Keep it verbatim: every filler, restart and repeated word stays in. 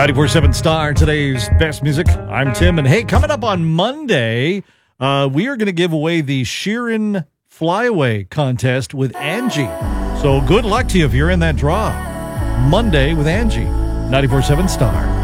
ninety-four point seven Star, today's best music. I'm Tim, and hey, coming up on Monday, uh, we are going to give away the Sheeran Flyaway contest with Angie. So good luck to you if you're in that draw. Monday with Angie, ninety-four point seven Star.